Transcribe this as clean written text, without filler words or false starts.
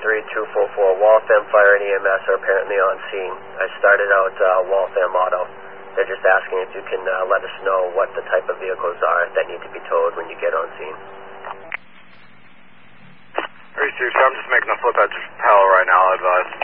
3244, Waltham Fire and EMS are apparently on scene. I started out Waltham Auto. They're just asking if you can let us know what the type of vehicles are that need to be towed when you get on scene. 36, I'm just making a flip out to Palo right now, I'll advise.